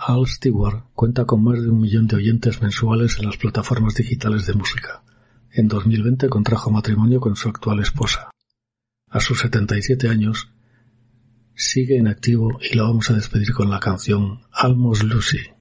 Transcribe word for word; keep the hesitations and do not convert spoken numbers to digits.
Al Stewart cuenta con más de un millón de oyentes mensuales en las plataformas digitales de música. En dos mil veinte contrajo matrimonio con su actual esposa. A sus setenta y siete años, sigue en activo y lo vamos a despedir con la canción Almost Lucy.